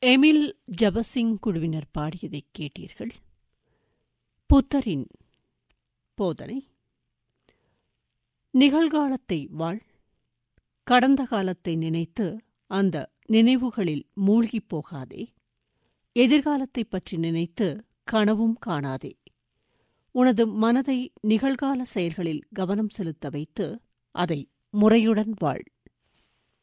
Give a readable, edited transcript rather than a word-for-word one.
Emil Jabasingh குழுவினர் பாடியதைக் கேட்டீர்கள். புத்தரின் போதனை: நிகழ்காலத்தை வாழ், கடந்த காலத்தை நினைத்து அந்த நினைவுகளில் மூழ்கிப் போகாதே, எதிர்காலத்தைப் பற்றி நினைத்து கனவும் காணாதே. உனது மனதை நிகழ்கால செயல்களில் கவனம் செலுத்த வைத்து அதை முறையுடன் வாழ்.